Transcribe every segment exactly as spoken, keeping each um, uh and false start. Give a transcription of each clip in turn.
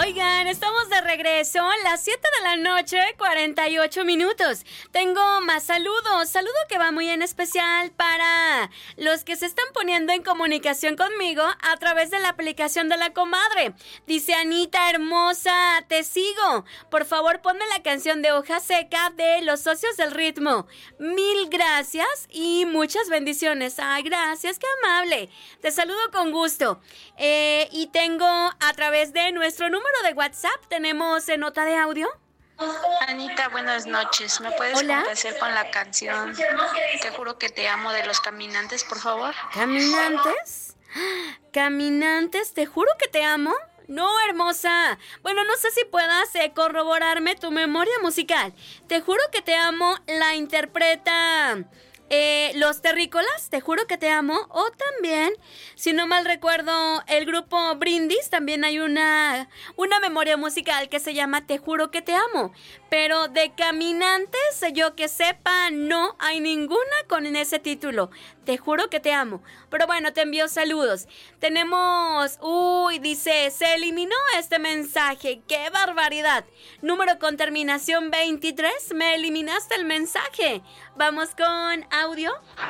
Oigan, estamos de regreso, las siete de la noche, cuarenta y ocho minutos. Tengo más saludos. Saludo que va muy en especial para los que se están poniendo en comunicación conmigo a través de la aplicación de La Comadre. Dice Anita hermosa, te sigo. Por favor, ponme la canción de Hoja Seca de Los Socios del Ritmo. Mil gracias y muchas bendiciones. Ay, gracias, qué amable. Te saludo con gusto. Eh, y tengo a través de nuestro número de WhatsApp, tenemos en nota de audio. Anita, buenas noches. ¿Me puedes Hola. complacer con la canción Te juro que te amo de Los Caminantes, por favor? ¿Caminantes? ¿Caminantes? ¿Te juro que te amo? No, hermosa. Bueno, no sé si puedas eh, corroborarme tu memoria musical. Te juro que te amo la interpreta... Eh, Los Terrícolas, Te juro que te amo. O también, si no mal recuerdo, el grupo Brindis, también hay una, una memoria musical que se llama Te juro que te amo. Pero de Caminantes, yo que sepa, no hay ninguna con ese título. Te juro que te amo. Pero bueno, te envío saludos. Tenemos... Uy, dice, se eliminó este mensaje. ¡Qué barbaridad! Número con terminación veintitrés. Me eliminaste el mensaje. Vamos con audio.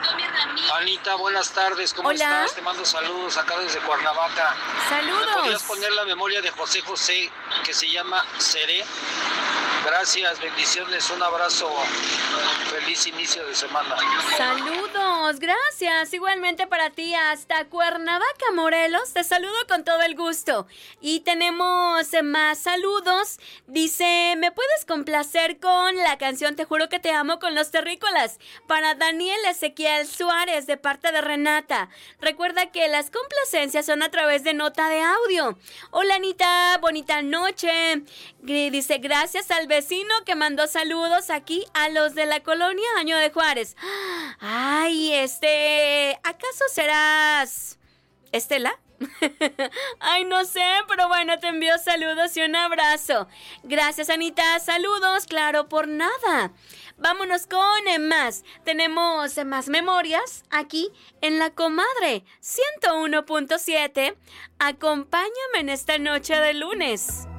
Anita, buenas tardes. ¿Cómo Hola. estás? Te mando saludos acá desde Cuernavaca. Saludos. ¿Me podrías poner la memoria de José José que se llama Seré? Gracias, bendiciones, un abrazo, feliz inicio de semana. Saludos, gracias. Igualmente para ti hasta Cuernavaca, Morelos. Te saludo con todo el gusto. Y tenemos más saludos. Dice, ¿me puedes complacer con la canción Te juro que te amo con Los Terrícolas? Para Daniel Ezequiel Suárez de parte de Renata. Recuerda que las complacencias son a través de nota de audio. Hola Anita, bonita noche. Dice, gracias al vecino que mandó saludos aquí a los de la colonia Año de Juárez. Ay, este, ¿acaso serás Estela? Ay, no sé, pero bueno, te envío saludos y un abrazo. Gracias, Anita, saludos, claro, por nada. Vámonos con más. Tenemos más memorias aquí en La Comadre ciento uno punto siete. Acompáñame en esta noche de lunes.